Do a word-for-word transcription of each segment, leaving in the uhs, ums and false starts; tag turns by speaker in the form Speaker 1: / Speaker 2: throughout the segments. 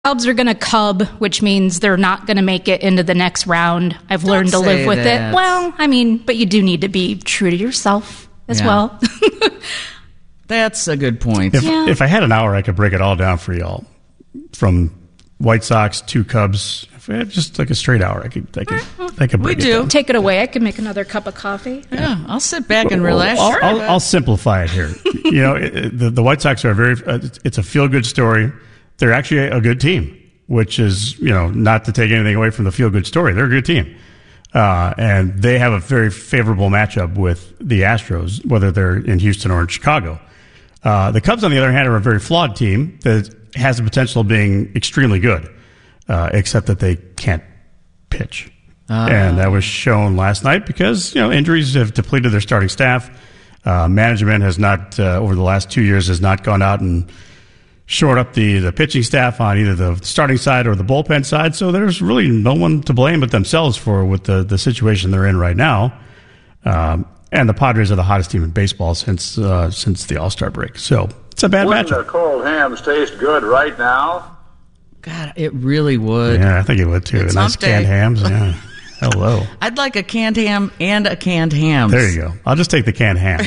Speaker 1: Cubs are going to cub, which means they're not going to make it into the next round. I've
Speaker 2: Don't
Speaker 1: learned to live with
Speaker 2: that.
Speaker 1: it. Well, I mean, but you do need to be true to yourself as
Speaker 2: Yeah.
Speaker 1: well.
Speaker 2: That's a good point.
Speaker 3: If,
Speaker 1: Yeah.
Speaker 3: if I had an hour, I could break it all down for y'all. From White Sox to Cubs, if I had just like a straight hour, I could, I could, I could
Speaker 2: We
Speaker 3: break it
Speaker 2: do.
Speaker 3: down.
Speaker 1: Take it away. I can make another cup of coffee.
Speaker 2: Yeah, I'll sit back and relax.
Speaker 3: I'll,
Speaker 2: Sure,
Speaker 3: I'll,
Speaker 2: but-
Speaker 3: I'll simplify it here. You know, it, it- the, the White Sox are a very, uh, it's a feel-good story. They're actually a, a good team, which is, you know, not to take anything away from the feel-good story. They're a good team. Uh, and they have a very favorable matchup with the Astros, whether they're in Houston or in Chicago. Uh, the Cubs, on the other hand, are a very flawed team that has the potential of being extremely good, uh, except that they can't pitch.
Speaker 2: Uh.
Speaker 3: And that was shown last night because, you know, injuries have depleted their starting staff. Uh, management has not, uh, over the last two years, has not gone out and shored up the, the pitching staff on either the starting side or the bullpen side. So there's really no one to blame but themselves for with the, the situation they're in right now. Um, and the Padres are the hottest team in baseball since uh, since the All-Star break. So it's a bad
Speaker 4: Wouldn't
Speaker 3: matchup.
Speaker 4: the cold hams taste good right now?
Speaker 2: God, it really would.
Speaker 3: Yeah, I think it would too.
Speaker 2: It's
Speaker 3: Nice
Speaker 2: hump day.
Speaker 3: canned hams. Yeah. Hello.
Speaker 2: I'd like a canned ham and a canned ham.
Speaker 3: There you go. I'll just take the canned ham.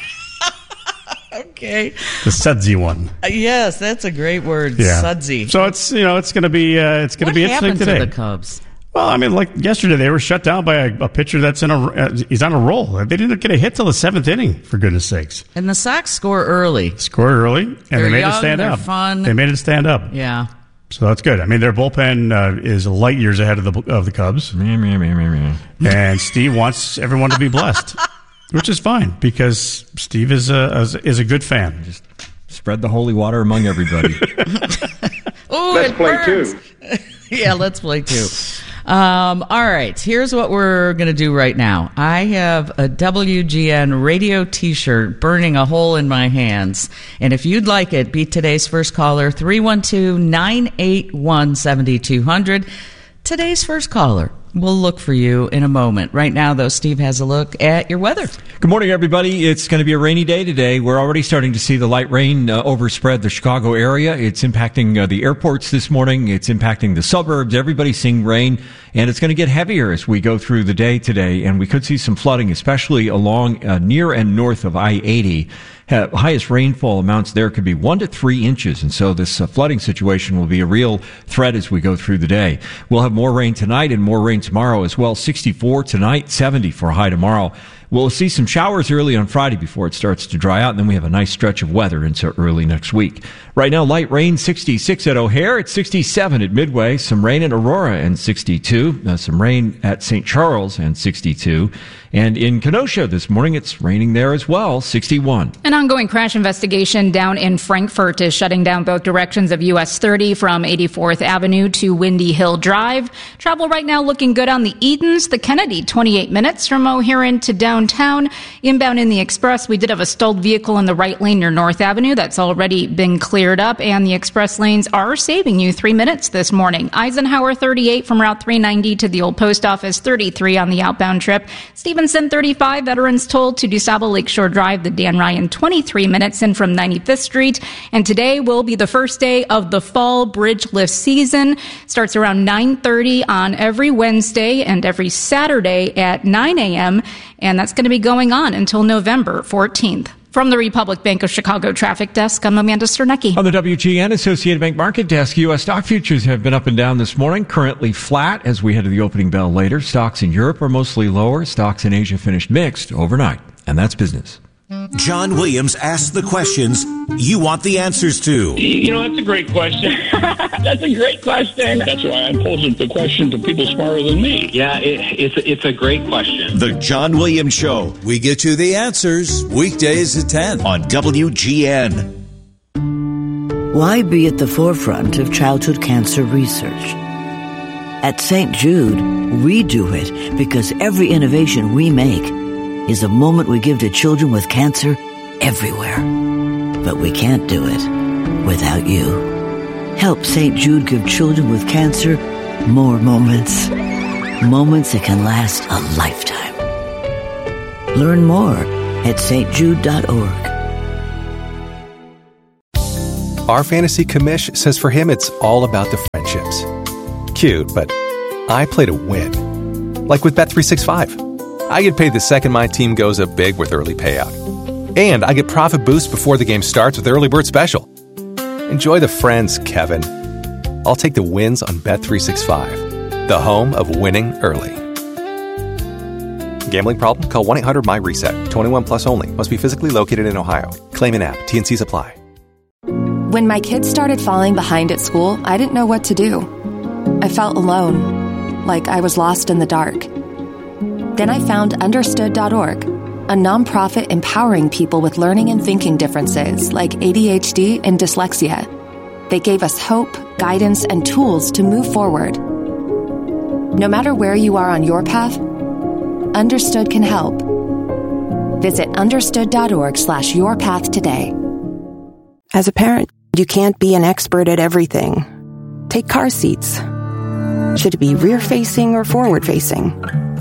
Speaker 2: Okay.
Speaker 3: The sudsy one.
Speaker 2: Uh, yes, that's a great word.
Speaker 3: Yeah.
Speaker 2: Sudsy.
Speaker 3: So it's, you know, it's going to be, uh, it's going to
Speaker 2: What
Speaker 3: be interesting
Speaker 2: happened
Speaker 3: today.
Speaker 2: to the Cubs?
Speaker 3: Well, I mean, like yesterday, they were shut down by a, a pitcher that's in a, uh, he's on a roll. They didn't get a hit till the seventh inning, for goodness sakes.
Speaker 2: And the Sox score early.
Speaker 3: Scored early, and
Speaker 2: They're
Speaker 3: they made
Speaker 2: young,
Speaker 3: it stand
Speaker 2: they're
Speaker 3: up.
Speaker 2: fun.
Speaker 3: They made it stand up.
Speaker 2: Yeah.
Speaker 3: So that's good. I mean, their bullpen uh, is light years ahead of the of the Cubs. And Steve wants everyone to be blessed, which is fine because Steve is a is a good fan.
Speaker 5: Just spread the holy water among everybody.
Speaker 2: Ooh,
Speaker 4: Let's
Speaker 2: it
Speaker 4: play
Speaker 2: burns.
Speaker 4: two.
Speaker 2: Yeah, let's play two. Um, all right, here's what we're going to do right now. I have a W G N radio T-shirt burning a hole in my hands. And if you'd like it, be today's first caller, three one two, nine eight one, seven two zero zero. Today's first caller. We'll look for you in a moment. Right now, though, Steve has a look at your weather.
Speaker 5: Good morning, everybody. It's going to be a rainy day today. We're already starting to see the light rain uh, overspread the Chicago area. It's impacting uh, the airports this morning. It's impacting the suburbs. Everybody's seeing rain, and it's going to get heavier as we go through the day today. And we could see some flooding, especially along uh, near and north of I eighty. Uh, highest rainfall amounts there could be one to three inches. And so this uh, flooding situation will be a real threat as we go through the day. We'll have more rain tonight and more rain tomorrow as well. sixty-four tonight, seventy for a high tomorrow. We'll see some showers early on Friday before it starts to dry out, and then we have a nice stretch of weather into early next week. Right now, light rain, sixty-six at O'Hare, it's sixty-seven at Midway, some rain at Aurora, and sixty-two, uh, some rain at Saint Charles, and sixty-two. And in Kenosha this morning, it's raining there as well, sixty-one.
Speaker 1: An ongoing crash investigation down in Frankfurt is shutting down both directions of U S thirty from eighty-fourth Avenue to Windy Hill Drive. Travel right now looking good on the Edens, the Kennedy, twenty-eight minutes from O'Hare to downtown. Inbound in the Express, we did have a stalled vehicle in the right lane near North Avenue. That's already been cleared up, and the express lanes are saving you three minutes this morning. Eisenhower, thirty-eight from Route three ninety to the Old Post Office, thirty-three on the outbound trip. Stevenson, thirty-five, Veterans Toll to DuSable Lakeshore Drive, the Dan Ryan, twenty-three minutes in from ninety-fifth Street. And today will be the first day of the fall bridge lift season. Starts around nine thirty on every Wednesday and every Saturday at nine a.m., and that's going to be going on until November fourteenth. From the Republic Bank of Chicago Traffic Desk, I'm Amanda Sternecki.
Speaker 5: On the W G N Associated Bank Market Desk, U S stock futures have been up and down this morning, currently flat as we head to the opening bell later. Stocks in Europe are mostly lower. Stocks in Asia finished mixed overnight. And that's business.
Speaker 6: John Williams asks the questions you want the answers to.
Speaker 7: You know, that's a great question. That's a great question. That's why I'm posing the question to people smarter than me.
Speaker 8: Yeah, it, it's, it's a great question.
Speaker 6: The John Williams Show.
Speaker 9: We get you the answers weekdays at ten
Speaker 6: on W G N.
Speaker 10: Why be at the forefront of childhood cancer research? At Saint Jude, we do it because every innovation we make is a moment we give to children with cancer everywhere. But we can't do it without you. Help Saint Jude give children with cancer more moments. Moments that can last a lifetime. Learn more at s t jude dot org.
Speaker 11: Our fantasy commish says for him it's all about the friendships. Cute, but I play to win. Like with Bet three sixty-five. I get paid the second my team goes up big with early payout. And I get profit boost before the game starts with Early Bird Special. Enjoy the friends, Kevin. I'll take the wins on Bet three sixty-five, the home of winning early. Gambling problem? Call one eight hundred M Y reset. twenty-one plus only. Must be physically located in Ohio. Claim in app. T N Cs apply.
Speaker 12: When my kids started falling behind at school, I didn't know what to do. I felt alone, like I was lost in the dark. Then I found understood dot org, a nonprofit empowering people with learning and thinking differences like A D H D and dyslexia. They gave us hope, guidance, and tools to move forward. No matter where you are on your path, Understood can help. Visit understood dot org slash your path today.
Speaker 13: As a parent, you can't be an expert at everything. Take car seats. Should it be rear-facing or forward-facing?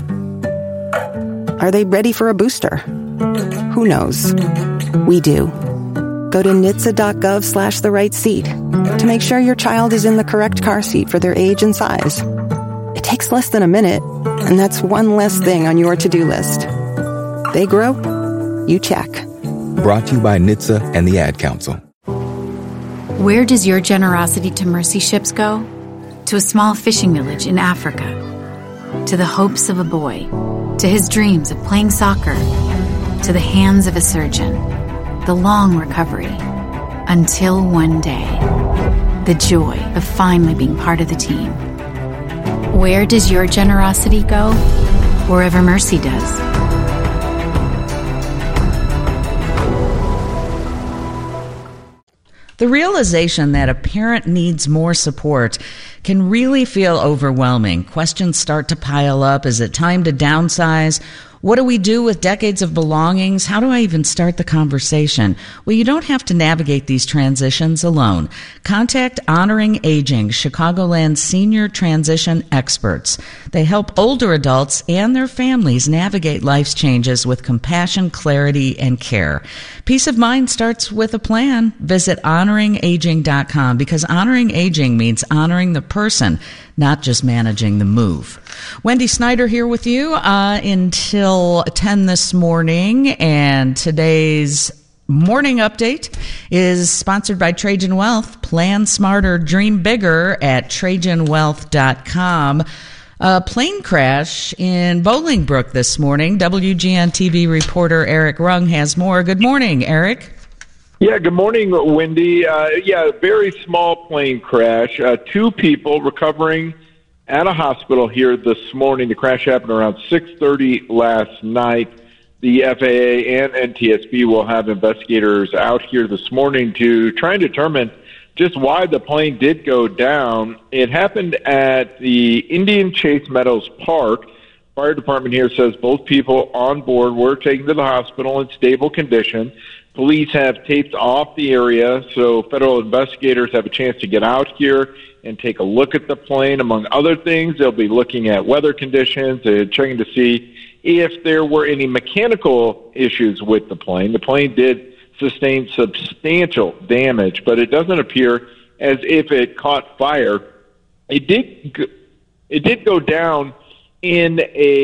Speaker 13: Are they ready for a booster? Who knows? We do. Go to N H T S A dot gov slash the right seat to make sure your child is in the correct car seat for their age and size. It takes less than a minute, and that's one less thing on your to-do list. They grow, you check.
Speaker 14: Brought to you by N H T S A and the Ad Council.
Speaker 15: Where does your generosity to mercy ships go? To a small fishing village in Africa. To the hopes of a boy. To his dreams of playing soccer. To the hands of a surgeon. The long recovery. Until one day. The joy of finally being part of the team. Where does your generosity go? Wherever mercy does.
Speaker 2: The realization that a parent needs more support can really feel overwhelming. Questions start to pile up. Is it time to downsize? What do we do with decades of belongings? How do I even start the conversation? Well, you don't have to navigate these transitions alone. Contact Honoring Aging, Chicagoland's senior transition experts. They help older adults and their families navigate life's changes with compassion, clarity, and care. Peace of mind starts with a plan. Visit honoring aging dot com because honoring aging means honoring the person, not just managing the move. Wendy Snyder here with you uh, until ten this morning, and today's morning update is sponsored by Trajan Wealth. Plan smarter, dream bigger at trajan wealth dot com. A plane crash in Bolingbrook this morning. W G N T V reporter Eric Rung has more. Good morning, Eric.
Speaker 16: Yeah, good morning, Wendy. Uh, yeah, very small plane crash. Uh, two people recovering at a hospital here this morning. The crash happened around six thirty last night. The F A A and N T S B will have investigators out here this morning to try and determine just why the plane did go down. It happened at the Indian Chase Meadows Park. Fire department here says both people on board were taken to the hospital in stable condition. Police have taped off the area, so federal investigators have a chance to get out here and take a look at the plane. Among other things, they'll be looking at weather conditions and checking to see if there were any mechanical issues with the plane. The plane did sustain substantial damage, but it doesn't appear as if it caught fire. It did, it did go down in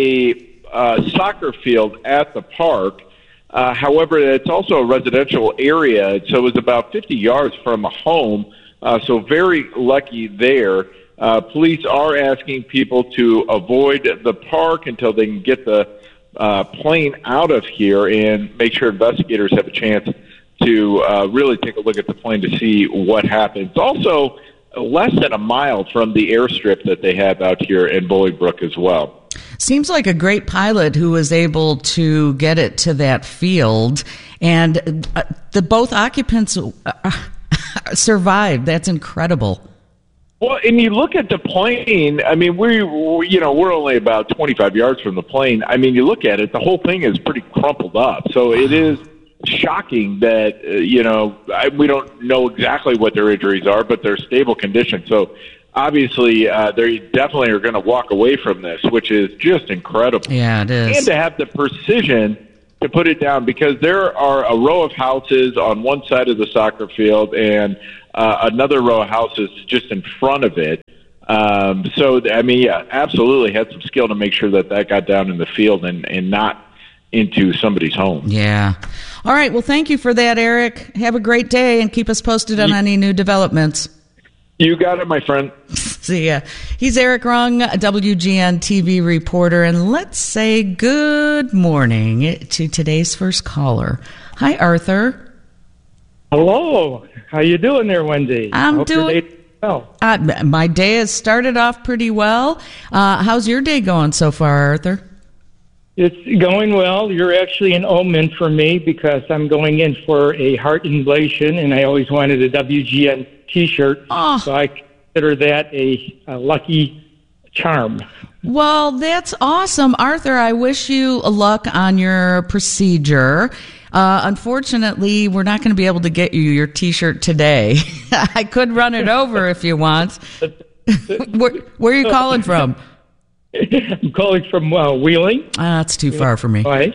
Speaker 16: a uh, soccer field at the park. Uh, however, it's also a residential area, so it was about fifty yards from a home, uh, so very lucky there. Uh, police are asking people to avoid the park until they can get the uh, plane out of here and make sure investigators have a chance to uh, really take a look at the plane to see what happened. It's also less than a mile from the airstrip that they have out here in Bolingbrook as well.
Speaker 2: Seems like a great pilot who was able to get it to that field, and uh, the both occupants uh, survived. That's incredible.
Speaker 16: Well, and you look at the plane, I mean, we, we, you know, we're only about twenty-five yards from the plane. I mean, you look at it, the whole thing is pretty crumpled up. So it is shocking that, uh, you know, I, we don't know exactly what their injuries are, but they're stable condition. So obviously, uh, they definitely are going to walk away from this, which is just incredible.
Speaker 2: Yeah, it is.
Speaker 16: And to have the precision to put it down, because there are a row of houses on one side of the soccer field, and uh, another row of houses just in front of it. Um, so, I mean, yeah, absolutely had some skill to make sure that that got down in the field and, and not into somebody's home.
Speaker 2: Yeah. All right. Well, thank you for that, Eric. Have a great day and keep us posted on any new developments.
Speaker 16: You got it, my friend.
Speaker 2: See ya. He's Eric Rung, a W G N T V reporter, and let's say good morning to today's first caller. Hi, Arthur.
Speaker 17: Hello. How you doing there, Wendy?
Speaker 2: I'm
Speaker 17: Hope
Speaker 2: doing
Speaker 17: your day's well.
Speaker 2: Uh, my day has started off pretty well. Uh, how's your day going so far, Arthur?
Speaker 17: It's going well. You're actually an omen for me because I'm going in for a heart ablation, and I always wanted a W G N T-shirt,
Speaker 2: oh.
Speaker 17: so I consider that a, a lucky charm.
Speaker 2: Well, that's awesome. Arthur, I wish you luck on your procedure. Uh, unfortunately, we're not going to be able to get you your T-shirt today. I could run it over if you want. where, where are you calling from?
Speaker 17: I'm calling from uh, Wheeling.
Speaker 2: Ah, that's too far for me.
Speaker 17: Right.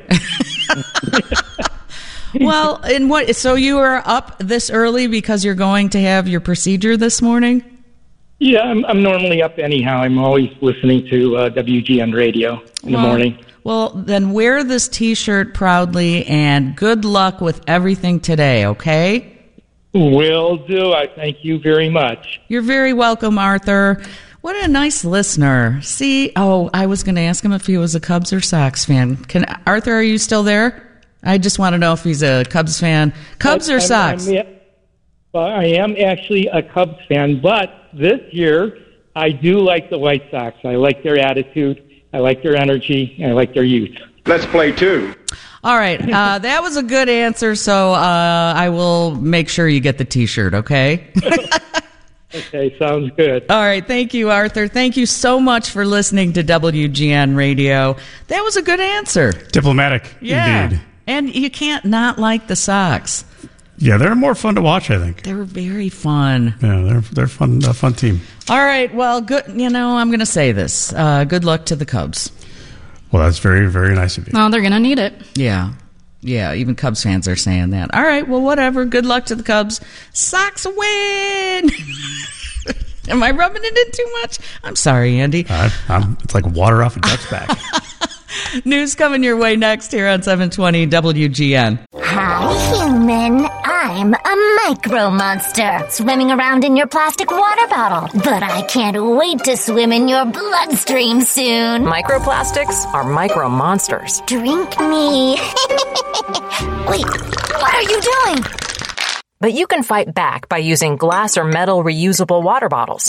Speaker 2: Well, and what? So you are up this early because you're going to have your procedure this morning?
Speaker 17: Yeah, I'm, I'm normally up anyhow. I'm always listening to uh, W G N radio in
Speaker 2: well,
Speaker 17: the morning.
Speaker 2: Well, then wear this T-shirt proudly, and good luck with everything today, okay?
Speaker 17: Will do. I thank you very much.
Speaker 2: You're very welcome, Arthur. What a nice listener. See, oh, I was going to ask him if he was a Cubs or Sox fan. Can Arthur, are you still there? I just want to know if he's a Cubs fan. Cubs or
Speaker 17: I'm,
Speaker 2: Sox?
Speaker 17: I'm, well, I am actually a Cubs fan, but this year I do like the White Sox. I like their attitude. I like their energy. And I like their youth.
Speaker 7: Let's play two.
Speaker 2: All right. Uh, that was a good answer, so uh, I will make sure you get the T-shirt, okay?
Speaker 17: Okay, sounds good.
Speaker 2: All right, thank you, Arthur. Thank you so much for listening to W G N Radio. That was a good answer.
Speaker 3: Diplomatic,
Speaker 2: yeah.
Speaker 3: indeed.
Speaker 2: And you can't not like the Sox.
Speaker 3: Yeah, they're more fun to watch, I think.
Speaker 2: They're very fun.
Speaker 3: Yeah, they're they're fun, a fun team.
Speaker 2: All right, well, good. You know, I'm going to say this. Uh, good luck to the Cubs.
Speaker 3: Well, that's very, very nice of you.
Speaker 1: Oh, they're going to need it.
Speaker 2: Yeah. Yeah, even Cubs fans are saying that. All right, well, whatever. Good luck to the Cubs. Sox win! Am I rubbing it in too much? I'm sorry, Andy.
Speaker 3: Uh, I'm, it's like water off a duck's back.
Speaker 2: News coming your way next here on seven twenty W G N.
Speaker 18: Hi, human. I'm a micro monster swimming around in your plastic water bottle. But I can't wait to swim in your bloodstream soon.
Speaker 19: Microplastics are micro monsters.
Speaker 18: Drink me. Wait, what are you doing?
Speaker 19: But you can fight back by using glass or metal reusable water bottles.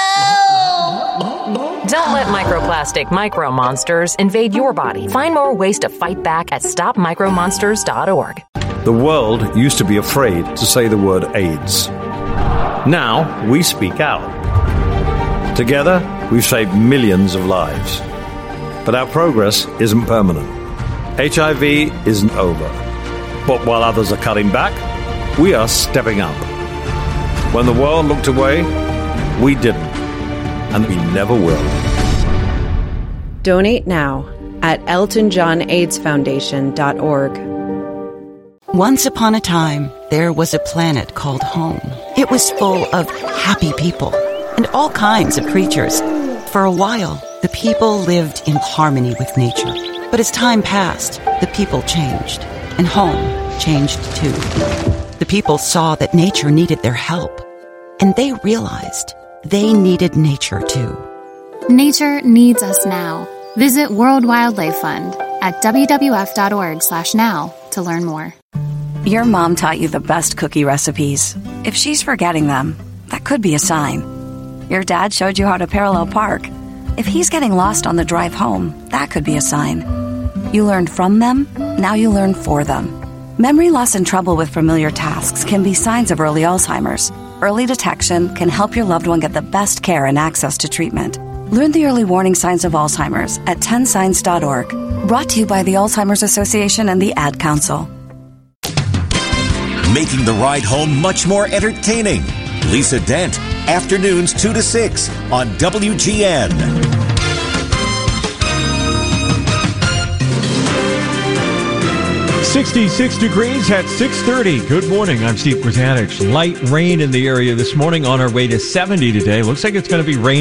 Speaker 18: No!
Speaker 19: Don't let microplastic micro monsters invade your body. Find more ways to fight back at stop micro monsters dot org.
Speaker 20: The world used to be afraid to say the word AIDS. Now we speak out. Together, we've saved millions of lives. But our progress isn't permanent. H I V isn't over. But while others are cutting back, we are stepping up. When the world looked away, we didn't. And we never will.
Speaker 21: Donate now at elton john aids foundation dot org.
Speaker 22: Once upon a time, there was a planet called home. It was full of happy people and all kinds of creatures. For a while, the people lived in harmony with nature. But as time passed, the people changed, and home changed too. The people saw that nature needed their help, and they realized they needed nature too.
Speaker 15: Nature needs us now. Visit World Wildlife Fund at w w f dot org slash now to learn more.
Speaker 23: Your mom taught you the best cookie recipes. If she's forgetting them, that could be a sign. Your dad showed you how to parallel park. If he's getting lost on the drive home, that could be a sign. You learned from them, now you learn for them. Memory loss and trouble with familiar tasks can be signs of early Alzheimer's. Early detection can help your loved one get the best care and access to treatment. Learn the early warning signs of Alzheimer's at ten signs dot org. Brought to you by the Alzheimer's Association and the Ad Council.
Speaker 6: Making the ride home much more entertaining. Lisa Dent, afternoons two to six on W G N.
Speaker 4: sixty-six degrees at six thirty. Good morning. I'm Steve Krasanich. Light rain in the area this morning, on our way to seventy today. Looks like it's going to be rain.